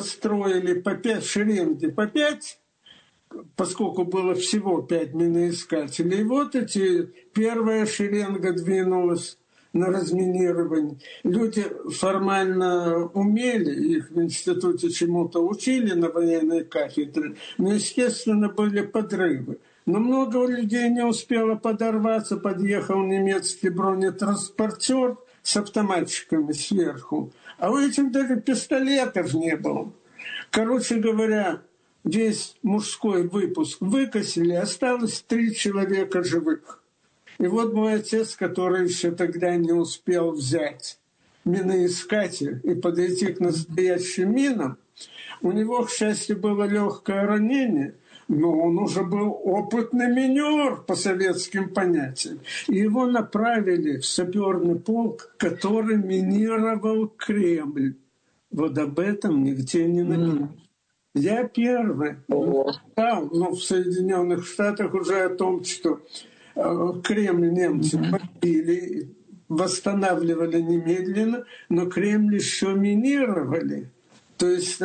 построили по 5 шеренги, по 5, поскольку было всего 5 миноискателей. И вот первая шеренга двинулась на разминирование. Люди формально умели, их в институте чему-то учили на военной кафедре, но, естественно, были подрывы. Но много людей не успело подорваться, подъехал немецкий бронетранспортер с автоматчиками сверху. А у этих даже пистолетов не было. Короче говоря, весь мужской выпуск выкосили, осталось 3 человека живых. И вот мой отец, который еще тогда не успел взять миноискатель и подойти к настоящим минам, у него, к счастью, было легкое ранение, но он уже был опытный минер по советским понятиям. И его направили в саперный полк, который минировал Кремль. Вот об этом нигде не написано. Я первый читал, но в Соединенных Штатах уже о том, что Кремль немцы побили, восстанавливали немедленно, но Кремль еще минировали. То есть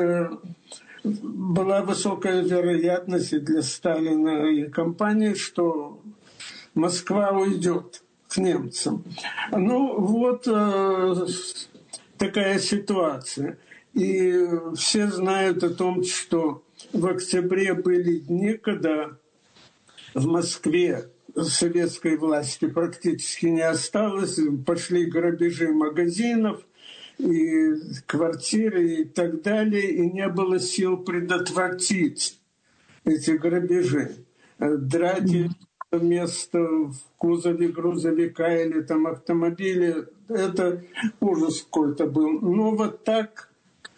была высокая вероятность и для Сталина и компании, что Москва уйдет к немцам. Ну вот такая ситуация. И все знают о том, что в октябре были дни, когда в Москве советской власти практически не осталось. Пошли грабежи магазинов, и квартиры и так далее, и не было сил предотвратить эти грабежи. Драки место в кузове грузовика или там автомобиля, это ужас какой-то был. Но вот так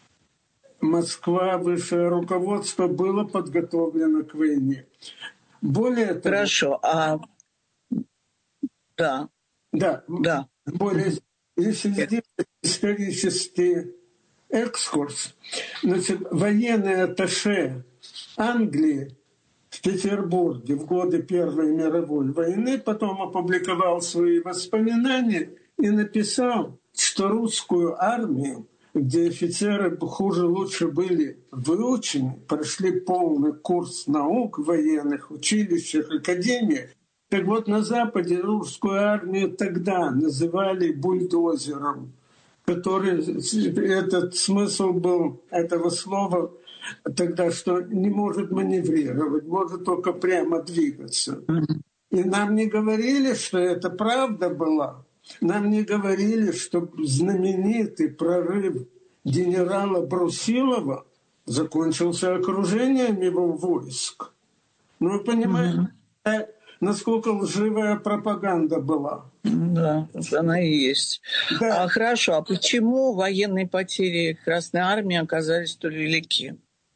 Москва, высшее руководство было подготовлено к войне. Более того... Хорошо, Да. Более... Если сделать исторический экскурс, значит, военный атташе Англии в Петербурге в годы Первой мировой войны потом опубликовал свои воспоминания и написал, что русскую армию, где офицеры хуже лучше были выучены, прошли полный курс наук в военных училищах, академиях. Так вот, на Западе русскую армию тогда называли бульдозером, который, этот смысл был этого слова тогда, что не может маневрировать, может только прямо двигаться. И нам не говорили, что это правда была. Нам не говорили, что знаменитый прорыв генерала Брусилова закончился окружением его войск. Ну, вы понимаете, насколько лживая пропаганда была. Да, она и есть. Да. Хорошо, а почему военные потери Красной Армии оказались столь велики?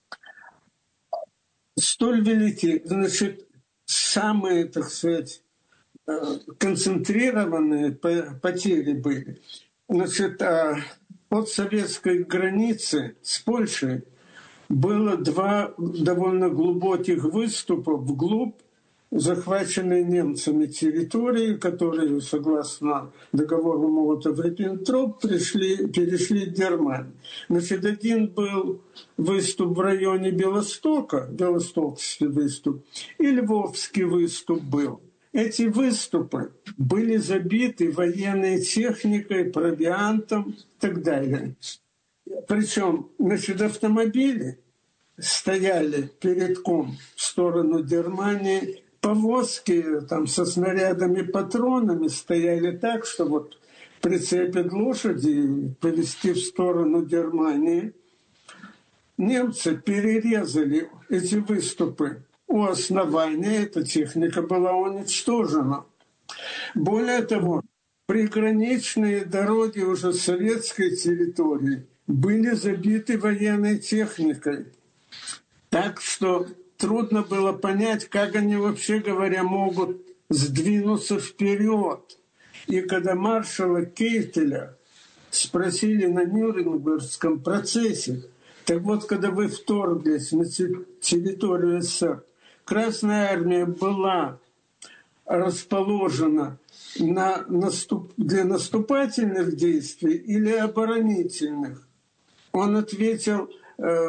Столь велики. Значит, самые, так сказать, концентрированные потери были. Значит, от советской границы с Польшей было 2 довольно глубоких выступа вглубь захваченные немцами территории, которые, согласно договору Молотов-Риббентроп, перешли в Германию. Значит, один был выступ в районе Белостока, Белостокский выступ, и Львовский выступ был. Эти выступы были забиты военной техникой, провиантом и так далее. Причем, значит, автомобили стояли передком в сторону Германии, повозки там со снарядами, патронами стояли так, что вот прицепят лошади и повезти в сторону Германии. Немцы перерезали эти выступы у основания, эта техника была уничтожена. Более того, приграничные дороги уже советской территории были забиты военной техникой. Так что трудно было понять, как они, вообще говоря, могут сдвинуться вперед. И когда маршала Кейтеля спросили на Нюрнбергском процессе, так вот, когда вы вторглись на территорию СССР, Красная Армия была расположена для наступательных действий или оборонительных? Он ответил,